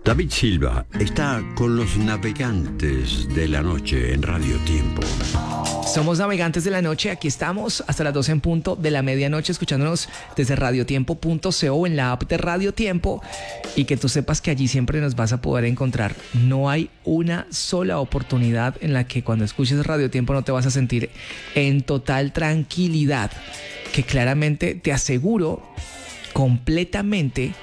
David Silva está con los navegantes de la noche en Radio Tiempo. Somos navegantes de la noche, aquí estamos hasta las 12 en punto de la medianoche escuchándonos desde radiotiempo.co en la app de Radio Tiempo, y que tú sepas que allí siempre nos vas a poder encontrar. No hay una sola oportunidad en la que cuando escuches Radio Tiempo no te vas a sentir en total tranquilidad, que claramente te aseguro completamente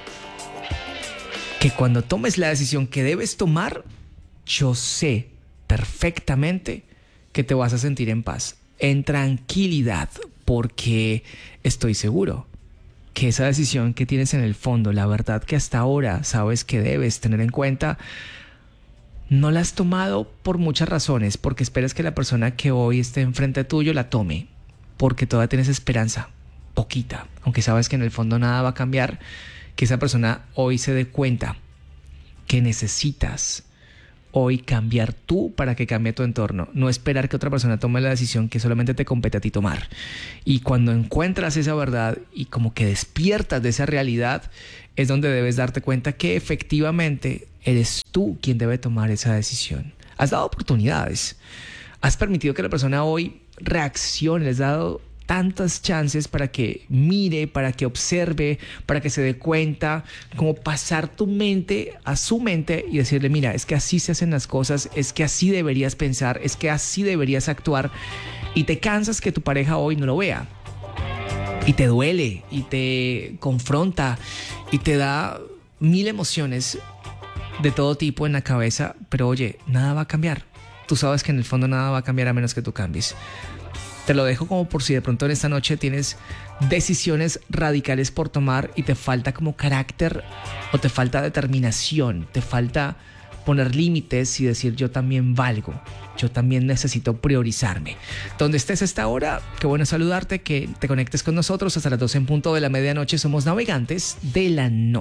que cuando tomes la decisión que debes tomar, yo sé perfectamente que te vas a sentir en paz, en tranquilidad, porque estoy seguro que esa decisión que tienes en el fondo, la verdad que hasta ahora sabes que debes tener en cuenta, no la has tomado por muchas razones, porque esperas que la persona que hoy esté enfrente tuyo la tome, porque todavía tienes esperanza, poquita, aunque sabes que en el fondo nada va a cambiar, que esa persona hoy se dé cuenta que necesitas hoy cambiar tú para que cambie tu entorno, no esperar que otra persona tome la decisión que solamente te compete a ti tomar. Y cuando encuentras esa verdad y como que despiertas de esa realidad, es donde debes darte cuenta que efectivamente eres tú quien debe tomar esa decisión. Has dado oportunidades, has permitido que la persona hoy reaccione, les has dado tantas chances para que mire, para que observe, para que se dé cuenta, como pasar tu mente a su mente y decirle, mira, es que así se hacen las cosas, es que así deberías pensar, es que así deberías actuar, y te cansas que tu pareja hoy no lo vea. Y te duele, y te confronta, y te da mil emociones de todo tipo en la cabeza, pero oye, nada va a cambiar. Tú sabes que en el fondo nada va a cambiar a menos que tú cambies. Te lo dejo como por si de pronto en esta noche tienes decisiones radicales por tomar y te falta como carácter o te falta determinación, te falta poner límites y decir yo también valgo, yo también necesito priorizarme. Donde estés a esta hora, qué bueno saludarte, que te conectes con nosotros hasta las 12 en punto de la medianoche. Somos navegantes de la noche.